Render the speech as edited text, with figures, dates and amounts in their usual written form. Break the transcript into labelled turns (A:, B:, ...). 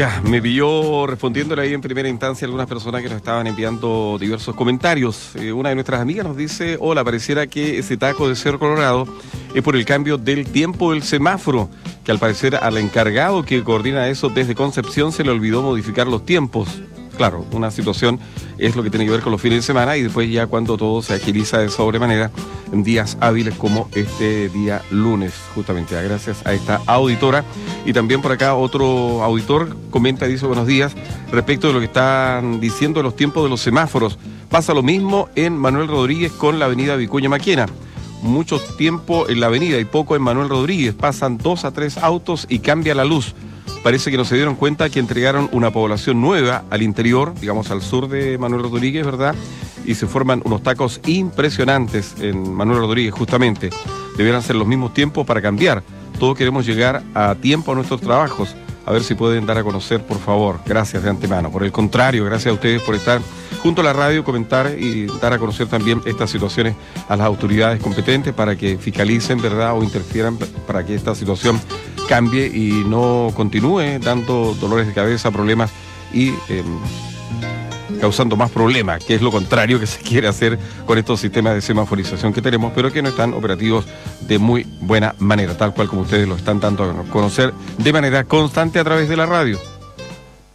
A: Ya, me pilló respondiéndole ahí en primera instancia a algunas personas que nos estaban enviando diversos comentarios. Una de nuestras amigas nos dice: hola, pareciera que ese taco de Cerro Colorado es por el cambio del tiempo del semáforo, que al parecer al encargado que coordina eso desde Concepción se le olvidó modificar los tiempos. Claro, una situación es lo que tiene que ver con los fines de semana y después ya cuando todo se agiliza de sobremanera en días hábiles como este día lunes, justamente gracias a esta auditora. Y también por acá otro auditor comenta y dice: buenos días, respecto de lo que están diciendo de los tiempos de los semáforos. Pasa lo mismo en Manuel Rodríguez con la avenida Vicuña Maquena. Mucho tiempo en la avenida y poco en Manuel Rodríguez. Pasan 2 a 3 autos y cambia la luz. Parece que no se dieron cuenta que entregaron una población nueva al interior, digamos al sur de Manuel Rodríguez, ¿verdad? Y se forman unos tacos impresionantes en Manuel Rodríguez, justamente. Debieran ser los mismos tiempos para cambiar. Todos queremos llegar a tiempo a nuestros trabajos. A ver si pueden dar a conocer, por favor. Gracias de antemano. Por el contrario, gracias a ustedes por estar junto a la radio, comentar y dar a conocer también estas situaciones a las autoridades competentes para que fiscalicen, ¿verdad? O interfieran para que esta situación cambie y no continúe dando dolores de cabeza, problemas y causando más problemas, que es lo contrario que se quiere hacer con estos sistemas de semaforización que tenemos, pero que no están operativos de muy buena manera, tal cual como ustedes lo están dando a conocer de manera constante a través de la radio.